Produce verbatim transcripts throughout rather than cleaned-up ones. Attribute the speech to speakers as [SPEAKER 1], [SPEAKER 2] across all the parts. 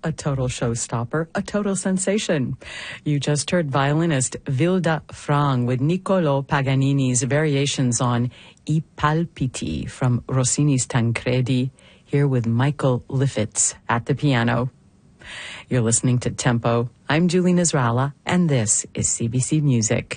[SPEAKER 1] a total showstopper, a total sensation. You just heard violinist Vilda Frang with Niccolò Paganini's variations on I Palpiti from Rossini's Tancredi, here with Michael Liffitz at the piano. You're listening to Tempo. I'm Julie Nasrallah, and this is C B C Music.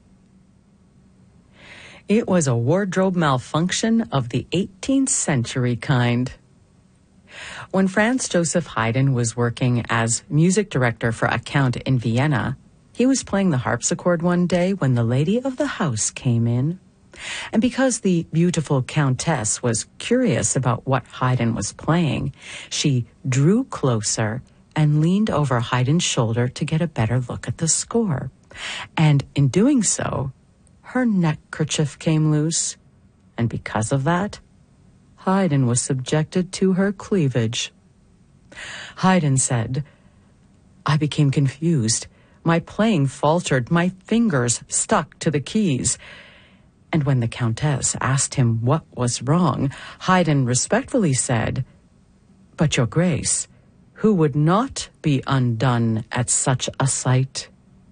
[SPEAKER 1] It was a wardrobe malfunction of the eighteenth century kind. When Franz Joseph Haydn was working as music director for a count in Vienna, he was playing the harpsichord one day when the lady of the house came in. And because the beautiful countess was curious about what Haydn was playing, she drew closer and leaned over Haydn's shoulder to get a better look at the score. And in doing so, her neckerchief came loose. And because of that, Haydn was subjected to her cleavage. Haydn said, "I became confused. My playing faltered. My fingers stuck to the keys." And when the Countess asked him what was wrong, Haydn respectfully said, "But your Grace, who would not be undone at such a sight?"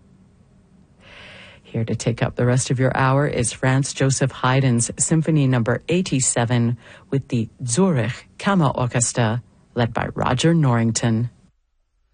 [SPEAKER 1] Here to take up the rest of your hour is Franz Joseph Haydn's Symphony Number eighty-seven with the Zurich Kammerorchester, led by Roger Norrington.